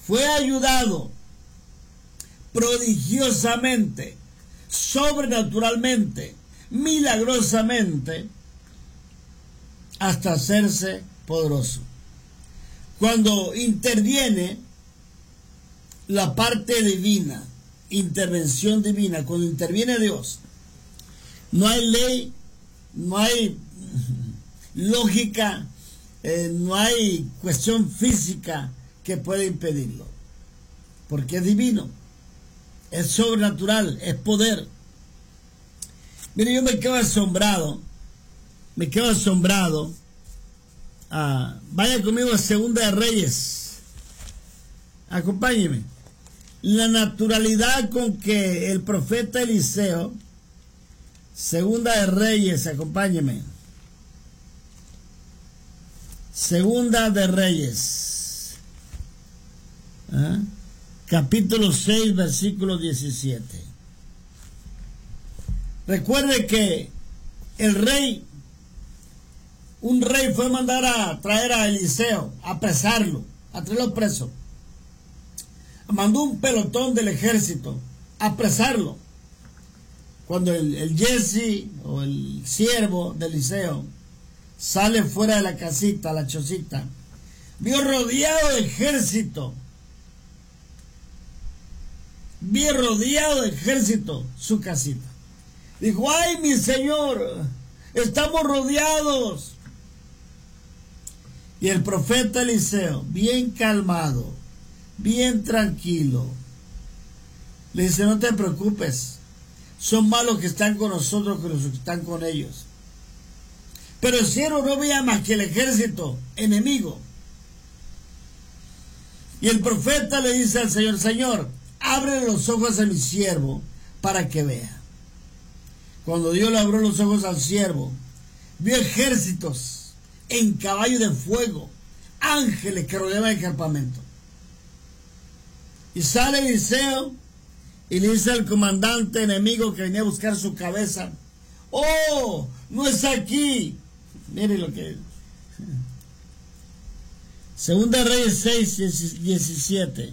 fue ayudado prodigiosamente, sobrenaturalmente, milagrosamente, hasta hacerse poderoso. Cuando interviene la parte divina, intervención divina, cuando interviene Dios, no hay ley, no hay lógica, no hay cuestión física que pueda impedirlo, porque es divino, es sobrenatural, es poder. Mire, yo me quedo asombrado. Vaya conmigo a Segunda de Reyes, acompáñeme. La naturalidad con que el profeta Eliseo, Segunda de Reyes, acompáñeme. Segunda de Reyes, capítulo 6, versículo 17. Recuerde que un rey fue a mandar a traer a Eliseo, a apresarlo, a traerlo preso. Mandó un pelotón del ejército a apresarlo. Cuando el Jesse o el siervo de Eliseo sale fuera de la casita, la chocita, vio rodeado de ejército. Vio rodeado de ejército su casita. Dijo: ¡ay, mi señor! Estamos rodeados. Y el profeta Eliseo, bien calmado, bien tranquilo, le dice: no te preocupes, son más los que están con nosotros que los que están con ellos. Pero el siervo no veía más que el ejército enemigo. Y el profeta le dice al Señor: Señor, abre los ojos a mi siervo para que vea. Cuando Dios le abrió los ojos al siervo, vio ejércitos en caballo de fuego, ángeles que rodeaban el campamento. Y sale Eliseo y le dice al comandante enemigo que venía a buscar su cabeza: ¡oh, no es aquí! Mire lo que es. Segunda Reyes 6, 17.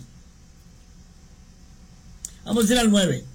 Vamos a ir al 9.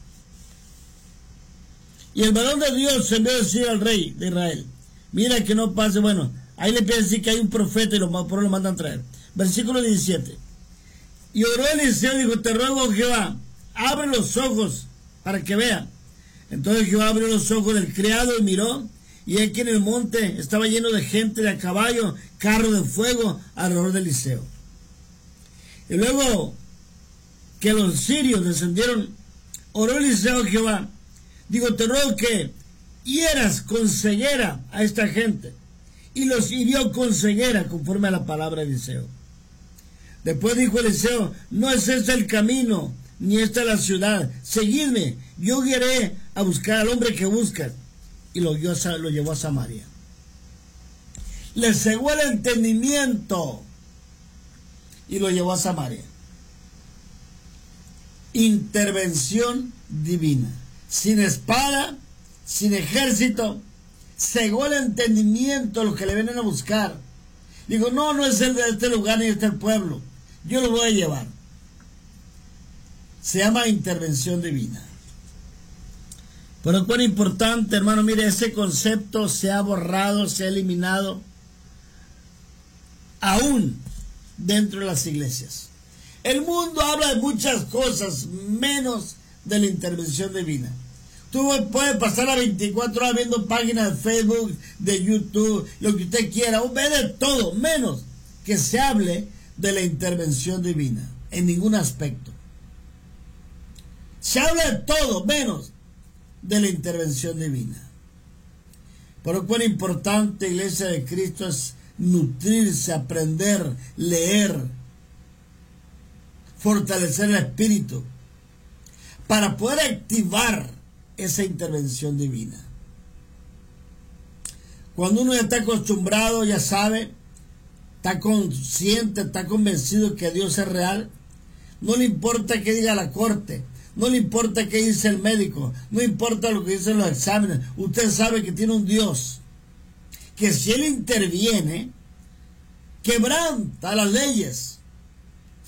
Y el varón de Dios envió a decir al rey de Israel: mira que no pase. Bueno, ahí le pide decir que hay un profeta y por eso lo mandan traer. Versículo 17. Y oró Eliseo y dijo: te ruego, Jehová, abre los ojos para que vea. Entonces Jehová abrió los ojos del criado y miró, y aquí en el monte estaba lleno de gente de a caballo, carro de fuego alrededor de Eliseo. Y luego que los sirios descendieron, oró Eliseo a Jehová: digo, te ruego que hieras con ceguera a esta gente. Y los hirió con ceguera conforme a la palabra de Eliseo. Después dijo Eliseo: no es este el camino, ni esta la ciudad. Seguidme, yo guiaré a buscar al hombre que buscas. Y lo llevó a Samaria. Le cegó el entendimiento y lo llevó a Samaria. Intervención divina. Sin espada, sin ejército, cegó el entendimiento de los que le vienen a buscar. Digo: no es el de este lugar ni este pueblo, yo lo voy a llevar. Se llama intervención divina. Pero cuán importante, hermano, mire, ese concepto se ha borrado, se ha eliminado aún dentro de las iglesias. El mundo habla de muchas cosas menos de la intervención divina. Tú puedes pasar las 24 horas viendo páginas de Facebook, de YouTube, lo que usted quiera, o ve de todo, menos que se hable de la intervención divina, en ningún aspecto. Se habla de todo, menos de la intervención divina. Pero cuán importante, Iglesia de Cristo, es nutrirse, aprender, leer, fortalecer el espíritu, para poder activar esa intervención divina. Cuando uno ya está acostumbrado, ya sabe, está consciente, está convencido que Dios es real, no le importa qué diga la corte, no le importa qué dice el médico, no importa lo que dicen los exámenes. Usted sabe que tiene un Dios que, si Él interviene, quebranta las leyes.